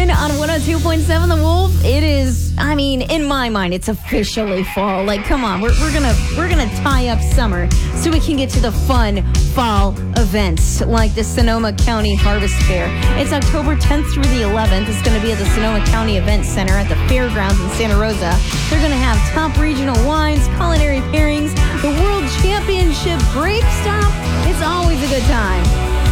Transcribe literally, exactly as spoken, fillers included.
Sunshine on one oh two point seven The Wolf. It is, I mean, in my mind, it's officially fall. Like, come on, we're, we're gonna we're gonna tie up summer so we can get to the fun fall events like the Sonoma County Harvest Fair. It's October tenth through the eleventh. It's going to be at the Sonoma County Event Center at the Fairgrounds in Santa Rosa. They're going to have top regional wines, culinary pairings, the World Championship grape stop. It's always a good time.